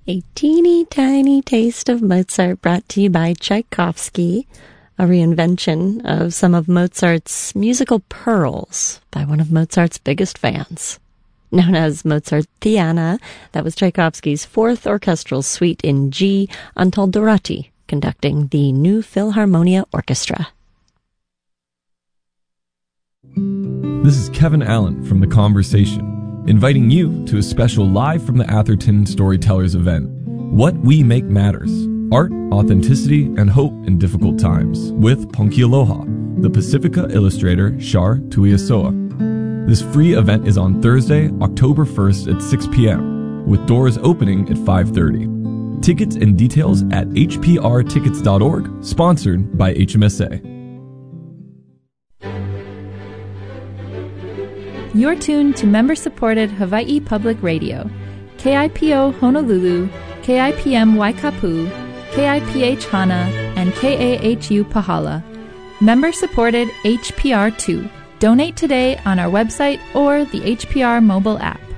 A teeny tiny taste of Mozart brought to you by Tchaikovsky, a reinvention of some of Mozart's musical pearls by one of Mozart's biggest fans. Known as Mozartiana, that was Tchaikovsky's fourth orchestral suite in G, Antal Dorati conducting the New Philharmonia Orchestra. This is Kevin Allen from The Conversation, inviting you to a special Live from the Atherton Storytellers event, What We Make Matters, Art, Authenticity, and Hope in Difficult Times, with Ponkialoha, the Pacifica illustrator Shar Tuiasoa. This free event is on Thursday, October 1st at 6 p.m., with doors opening at 5:30. Tickets and details at hprtickets.org, sponsored by HMSA. You're tuned to member-supported Hawaii Public Radio, KIPO Honolulu, KIPM Waikapu, KIPH Hana, and KAHU Pahala. Member-supported HPR2. Donate today on our website or the HPR mobile app.